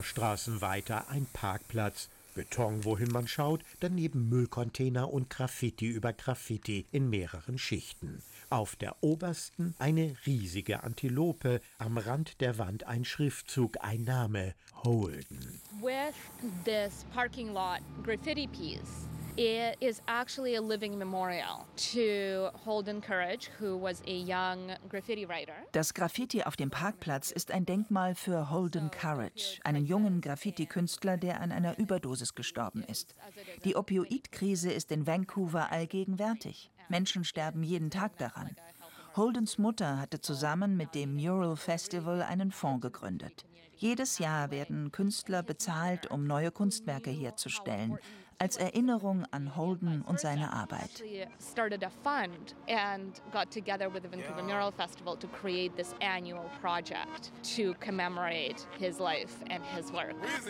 Straßen weiter ein Parkplatz. Beton, wohin man schaut, daneben Müllcontainer und Graffiti über Graffiti in mehreren Schichten. Auf der obersten eine riesige Antilope, am Rand der Wand ein Schriftzug, ein Name, Holden. With this parking lot graffiti piece, it is actually a living memorial to Holden Courage, who was a young graffiti writer. Das Graffiti auf dem Parkplatz ist ein Denkmal für Holden Courage, einen jungen Graffiti-Künstler, der an einer Überdosis gestorben ist. Die Opioidkrise ist in Vancouver allgegenwärtig. Menschen sterben jeden Tag daran. Holdens Mutter hatte zusammen mit dem Mural Festival einen Fonds gegründet. Jedes Jahr werden Künstler bezahlt, um neue Kunstwerke herzustellen, als Erinnerung an Holden und seine Arbeit. Started a fund and got together with the Vancouver Mural Festival to create this annual project to commemorate his life and his work.